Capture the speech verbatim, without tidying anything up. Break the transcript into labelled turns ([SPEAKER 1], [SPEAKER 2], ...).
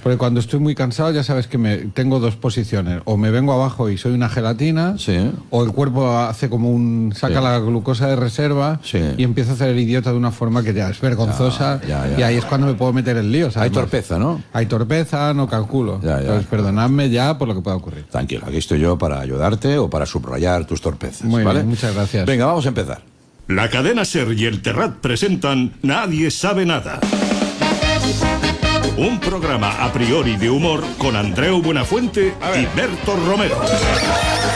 [SPEAKER 1] Porque cuando estoy muy cansado ya sabes que me tengo dos posiciones. O me vengo abajo y soy una gelatina,
[SPEAKER 2] sí.
[SPEAKER 1] o el cuerpo hace como un... saca sí. la glucosa de reserva sí. y empiezo a hacer el idiota de una forma que ya es vergonzosa. Ya, ya, ya. Y ahí es cuando me puedo meter en líos.
[SPEAKER 2] Hay torpeza, ¿no?
[SPEAKER 1] Hay torpeza, no calculo. Ya, ya. Entonces perdonadme ya por lo que pueda ocurrir.
[SPEAKER 2] Tranquilo, aquí estoy yo para ayudarte o para subrayar tus torpezas.
[SPEAKER 1] Muy
[SPEAKER 2] ¿vale?
[SPEAKER 1] bien, muchas gracias.
[SPEAKER 2] Venga, vamos a empezar.
[SPEAKER 3] La cadena SER y el Terrat presentan Nadie sabe nada. Un programa a priori de humor con Andreu Buenafuente y Berto Romero.